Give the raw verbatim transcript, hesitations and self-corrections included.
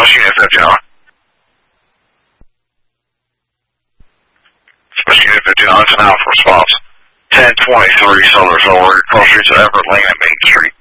Special Unit fifty-nine. Special Unit fifty-nine, it's an Alpha response. ten twenty-three Southern Authority, cross streets of Everett Lane and Main Street.